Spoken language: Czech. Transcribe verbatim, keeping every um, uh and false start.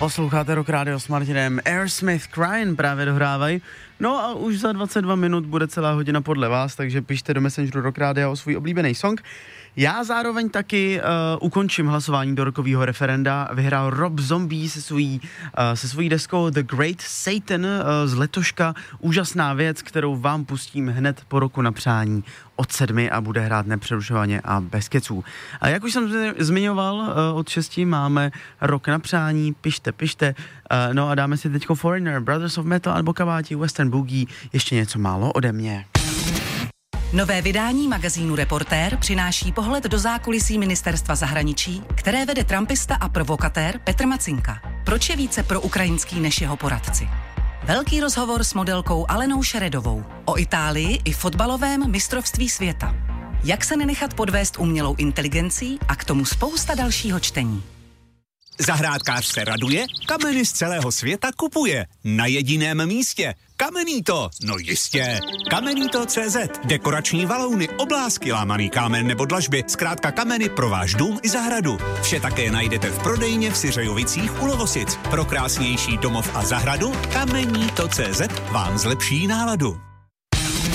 Posloucháte Rock Radio s Martinem. Aerosmith Crying právě dohrávají. No a už za dvacet dva minut bude celá hodina podle vás, takže pište do Messengeru Rock Radio o svůj oblíbený song. Já zároveň taky uh, ukončím hlasování do rokového referenda. Vyhrál Rob Zombie se svojí, uh, se svojí deskou The Great Satan uh, z letoška. Úžasná věc, kterou vám pustím hned po roku na přání od sedmi a bude hrát nepřerušovaně a bez keců. A jak už jsem zmiňoval, uh, od šesti máme rok na přání, pište, pište. Uh, no a dáme si teďko Foreigner, Brothers of Metal nebo Kaváti, Western Boogie, ještě něco málo ode mě. Nové vydání magazínu Reportér přináší pohled do zákulisí ministerstva zahraničí, které vede trumpista a provokatér Petr Macinka. Proč je více proukrajinský než jeho poradci? Velký rozhovor s modelkou Alenou Šeredovou o Itálii i fotbalovém mistrovství světa. Jak se nenechat podvést umělou inteligencí a k tomu spousta dalšího čtení. Zahrádkář se raduje, kameny z celého světa kupuje. Na jediném místě. Kamenito, no jistě. Kamenito tečka cé zet. Dekorační valouny, oblásky, lámaný kámen nebo dlažby. Zkrátka kameny pro váš dům i zahradu. Vše také najdete v prodejně v Syřejovicích u Lovosic. Pro krásnější domov a zahradu Kamenito tečka cé zet vám zlepší náladu.